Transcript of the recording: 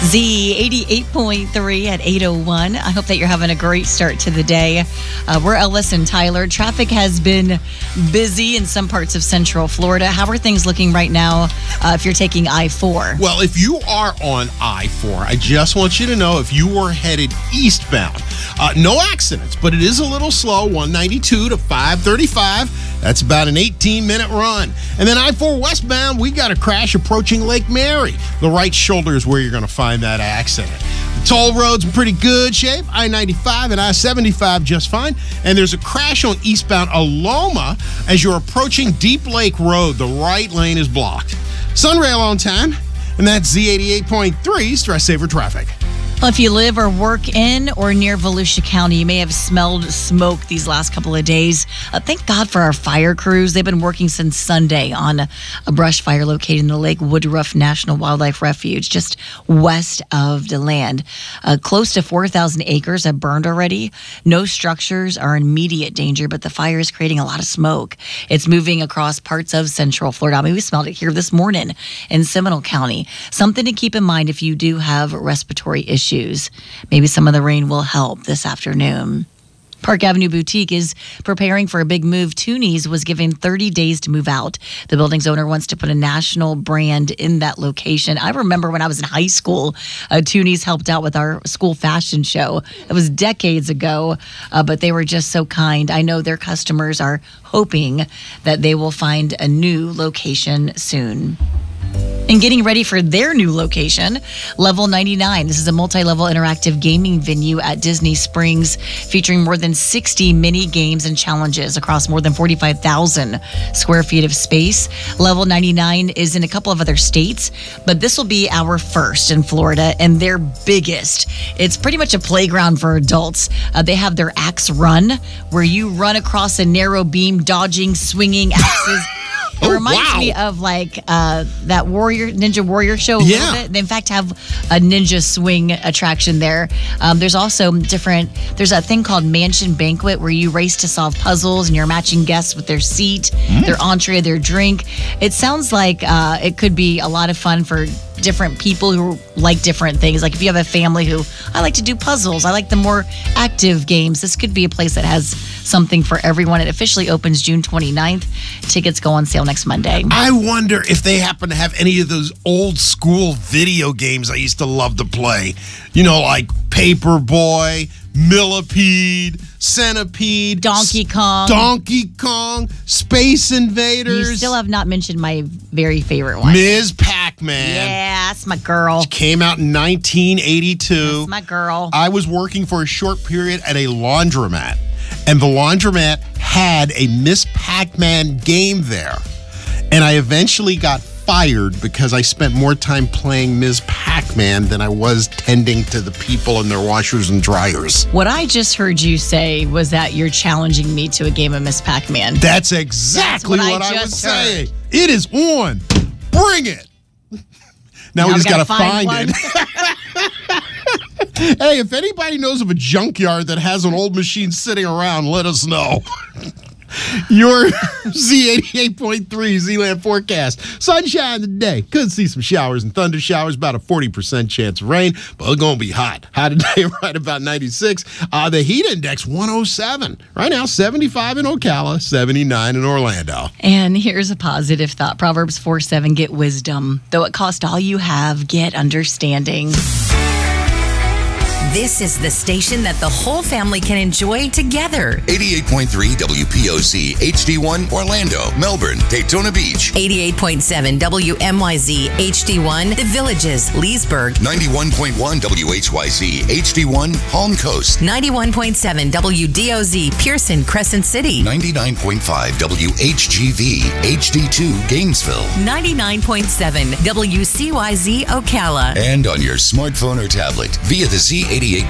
Z 88.3 at 8:01. I hope that you're having a great start to the day. We're Ellis and Tyler. Traffic has been busy in some parts of Central Florida. How are things looking right now if you're taking I-4? Well, if you are on I-4, I just want you to know if you were headed eastbound, no accidents, but it is a little slow, 192 to 535. That's about an 18-minute run. And then I-4 westbound, we got a crash approaching Lake Mary. The right shoulder is where you're going to find that accident. The toll road's in pretty good shape. I-95 and I-75 just fine. And there's a crash on eastbound Aloma as you're approaching Deep Lake Road. The right lane is blocked. Sunrail on time. And that's Z88.3 Stress Saver Traffic. Well, if you live or work in or near Volusia County, you may have smelled smoke these last couple of days. Thank God for our fire crews. They've been working since Sunday on a brush fire located in the Lake Woodruff National Wildlife Refuge, just west of DeLand. Close to 4,000 acres have burned already. No structures are in immediate danger, but the fire is creating a lot of smoke. It's moving across parts of Central Florida. I mean, we smelled it here this morning in Seminole County. Something to keep in mind if you do have respiratory issues. Maybe some of the rain will help this afternoon. Park Avenue Boutique is preparing for a big move. Toonies was given 30 days to move out. The building's owner wants to put a national brand in that location. I remember when I was in high school, Toonies helped out with our school fashion show. It was decades ago, but they were just so kind. I know their customers are hoping that they will find a new location soon. And getting ready for their new location, Level 99. This is a multi-level interactive gaming venue at Disney Springs featuring more than 60 mini games and challenges across more than 45,000 square feet of space. Level 99 is in a couple of other states, but this will be our first in Florida and their biggest. It's pretty much a playground for adults. They have their axe run, where you run across a narrow beam, dodging, swinging axes. It reminds me of like that Ninja Warrior show a little bit. They in fact have a ninja swing attraction there. There's also there's a thing called Mansion Banquet where you race to solve puzzles and you're matching guests with their seat, their entree, their drink. It sounds like it could be a lot of fun for different people who like different things. Like if you have a family who, I like to do puzzles, I like the more active games, this could be a place that has something for everyone. It officially opens June 29th. Tickets go on sale next Monday. I wonder if they happen to have any of those old school video games I used to love to play. You know, like Paperboy, Millipede, Centipede, Donkey Kong, Space Invaders. You still have not mentioned my very favorite one. Ms. Pac-Man. Yeah, that's my girl. She came out in 1982. That's my girl. I was working for a short period at a laundromat, and the laundromat had a Miss Pac-Man game there. And I eventually got fired because I spent more time playing Ms. Pac-Man than I was tending to the people in their washers and dryers. What I just heard you say was that you're challenging me to a game of Ms. Pac-Man. That's exactly what I was saying. It is on. Bring it. Now we just got to find it. Hey, if anybody knows of a junkyard that has an old machine sitting around, let us know. Your Z88.3 Z-Land forecast. Sunshine today. Could see some showers and thunder showers. About a 40% chance of rain, but it's going to be hot. Hot today, right about 96. The heat index, 107. Right now, 75 in Ocala, 79 in Orlando. And here's a positive thought. Proverbs 4:7, get wisdom. Though it cost all you have, get understanding. This is the station that the whole family can enjoy together. 88.3 WPOC, HD1, Orlando, Melbourne, Daytona Beach. 88.7 WMYZ, HD1, The Villages, Leesburg. 91.1 WHYZ, HD1, Palm Coast. 91.7 WDOZ, Pearson, Crescent City. 99.5 WHGV, HD2, Gainesville. 99.7 WCYZ, Ocala. And on your smartphone or tablet via the Z88.3